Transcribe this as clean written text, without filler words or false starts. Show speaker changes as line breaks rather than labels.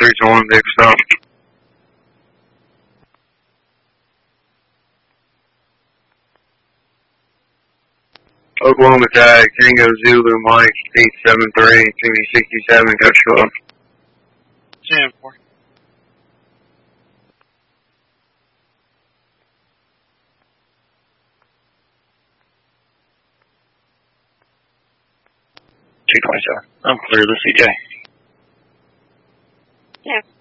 321, big stop. Oklahoma tag, Tango Zulu, Mike 873, 267, Coach Club.
10-4. I'm clear of the CJ.
Yeah.